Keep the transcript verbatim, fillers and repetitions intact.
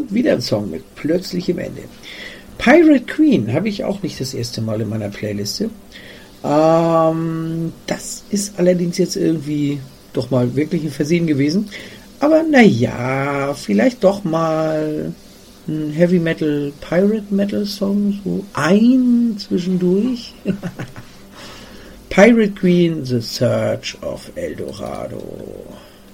Und wieder ein Song mit plötzlichem Ende. Pirate Queen habe ich auch nicht das erste Mal in meiner Playliste. Ähm, das ist allerdings jetzt irgendwie doch mal wirklich ein Versehen gewesen. Aber naja, vielleicht doch mal ein Heavy Metal, Pirate Metal Song, so ein zwischendurch. Pirate Queen, The Search of El Dorado.